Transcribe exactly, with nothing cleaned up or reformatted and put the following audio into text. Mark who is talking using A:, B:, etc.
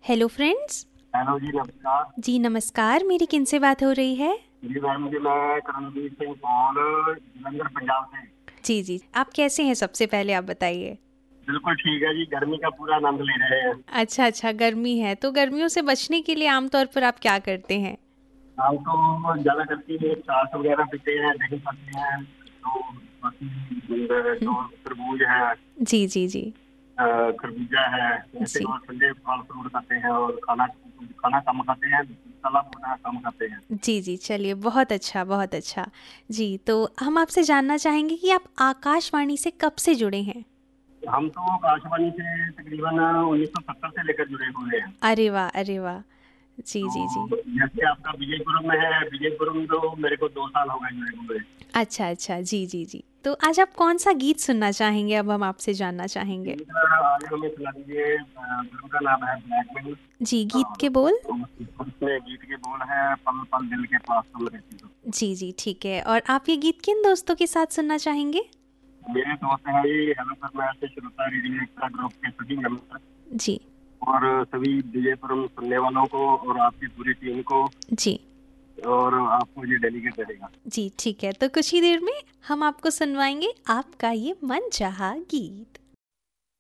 A: Hello friends.
B: Hello जी, नमस्कार।
A: जी नमस्कार, मेरी किनसे बात हो रही है?
B: जी मैम जी, मैं करणदीप सिंह पॉल, जलंधर पंजाब से।
A: जी जी, आप कैसे हैं? सबसे पहले आप बताइए।
B: बिल्कुल ठीक है जी, गर्मी का पूरा आनंद ले रहे हैं।
A: अच्छा अच्छा, गर्मी है तो गर्मियों से बचने के लिए आमतौर पर आप क्या करते हैं?
B: हम तो ज्यादा करके छाछ वगैरह पीते हैं, दही खाते हैं, तो बाकी जो तरबूज है,
A: जी जी जी।
B: अ, खरबूजा है, ऐसे
A: जी
B: और ठंडे फल फ्रूट खाते हैं, और खाना खाना कम खाते हैं, तला भुना कम खाते हैं।
A: जी जी, चलिए बहुत अच्छा बहुत अच्छा। जी, तो हम आपसे जानना चाहेंगे कि आप आकाशवाणी से कब से जुड़े हैं?
B: हम तो आकाशवाणी से तकरीबन उन्नीस सौ सत्तर से लेकर जुड़े हुए हैं।
A: अरे वाह अरे वाह। जी जी जी।
B: तो जैसे आपका विजयपुरम में है, विजयपुरम तो मेरे को दो साल हो गए जुड़े हुए।
A: अच्छा अच्छा, जी जी जी। तो आज आप कौन सा गीत सुनना चाहेंगे? अब हम आपसे जानना चाहेंगे।
B: गीत आज हमें सुना दीजिए, अ, फिल्म का नाम है ब्लैकमेल।
A: जी, गीत के बोल।
B: उसमें गीत के बोल है, पल पल दिल के पास तुम रहती हो।
A: जी जी, ठीक है। और आप ये गीत किन दोस्तों के साथ सुनना चाहेंगे?
B: मेरे दोस्त हैं ये हेलो सर मैं से श्रोता रेडियो एक्स्ट्रा ग्रुप के सभी मेंबर,
A: जी
B: और सभी विजयपुरम सुनने वालों को और आपकी पूरी टीम को,
A: जी
B: और आपको ये डेलीकेट करेगा।
A: जी, ठीक है। तो कुछ ही देर में हम आपको सुनवाएंगे आपका ये मनचाहा गीत।